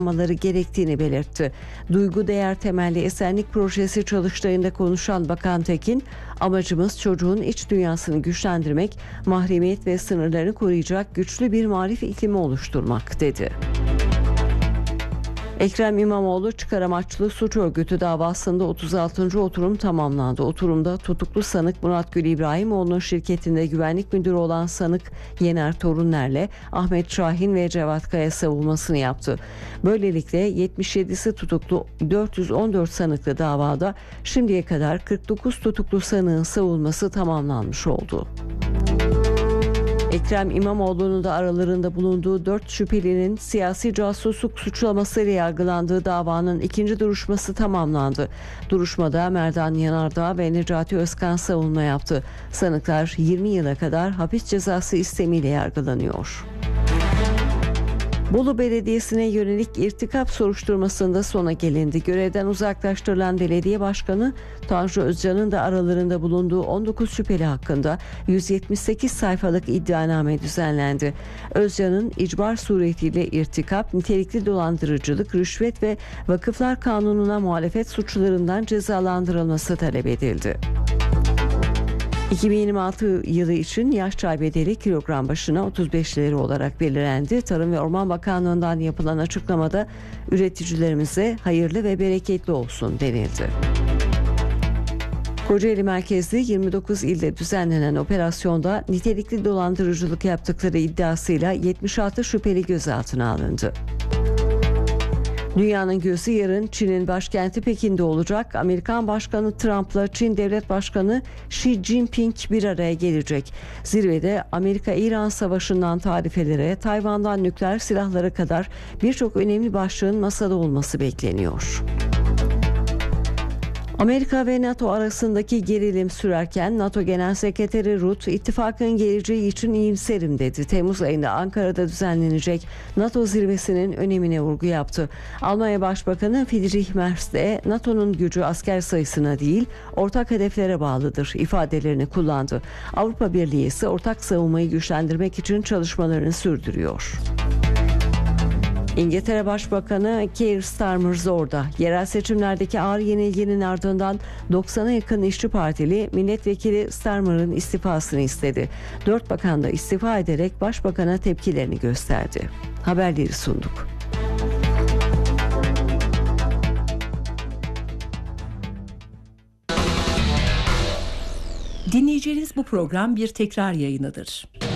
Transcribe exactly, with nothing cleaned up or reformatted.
yapmaları gerektiğini belirtti. Duygu değer temelli esenlik projesi çalıştayında konuşan Bakan Tekin, amacımız çocuğun iç dünyasını güçlendirmek, mahremiyet ve sınırlarını koruyacak güçlü bir marif iklimi oluşturmak dedi. Ekrem İmamoğlu çıkar amaçlı suç örgütü davasında otuz altıncı oturum tamamlandı. Oturumda tutuklu sanık Murat Gül İbrahimoğlu'nun şirketinde güvenlik müdürü olan sanık Yener Torunler'le Ahmet Şahin ve Cevat Kaya savunmasını yaptı. Böylelikle yetmiş yedisi tutuklu dört yüz on dört sanıklı davada şimdiye kadar kırk dokuz tutuklu sanığın savunması tamamlanmış oldu. Ekrem İmamoğlu'nun da aralarında bulunduğu dört şüphelinin siyasi casusluk suçlamasıyla yargılandığı davanın ikinci duruşması tamamlandı. Duruşmada Merdan Yanardağ ve Necati Özkan savunma yaptı. Sanıklar yirmi yıla kadar hapis cezası istemiyle yargılanıyor. Bolu Belediyesi'ne yönelik irtikap soruşturmasında sona gelindi. Görevden uzaklaştırılan belediye başkanı Tanju Özcan'ın da aralarında bulunduğu on dokuz şüpheli hakkında yüz yetmiş sekiz sayfalık iddianame düzenlendi. Özcan'ın icbar suretiyle irtikap, nitelikli dolandırıcılık, rüşvet ve vakıflar kanununa muhalefet suçlarından cezalandırılması talep edildi. iki bin yirmi altı yılı için yaş çay bedeli kilogram başına otuz beş lira olarak belirlendi. Tarım ve Orman Bakanlığı'ndan yapılan açıklamada üreticilerimize hayırlı ve bereketli olsun denildi. Kocaeli merkezli yirmi dokuz ilde düzenlenen operasyonda nitelikli dolandırıcılık yaptıkları iddiasıyla yetmiş altı şüpheli gözaltına alındı. Dünyanın gözü yarın Çin'in başkenti Pekin'de olacak. Amerikan Başkanı Trump'la Çin Devlet Başkanı Xi Jinping bir araya gelecek. Zirvede Amerika-İran savaşından tarifelere, Tayvan'dan nükleer silahlara kadar birçok önemli başlığın masada olması bekleniyor. Amerika ve NATO arasındaki gerilim sürerken NATO Genel Sekreteri Rutte ittifakın geleceği için iyimserim dedi. Temmuz ayında Ankara'da düzenlenecek NATO zirvesinin önemine vurgu yaptı. Almanya Başbakanı Friedrich Merz de NATO'nun gücü asker sayısına değil ortak hedeflere bağlıdır ifadelerini kullandı. Avrupa Birliği ise ortak savunmayı güçlendirmek için çalışmalarını sürdürüyor. İngiltere Başbakanı Keir Starmer zorda. Yerel seçimlerdeki ağır yenilginin ardından doksana yakın İşçi Partili milletvekili Starmer'ın istifasını istedi. Dört bakan da istifa ederek başbakana tepkilerini gösterdi. Haberleri sunduk. Dinleyeceğiniz bu program bir tekrar yayınıdır.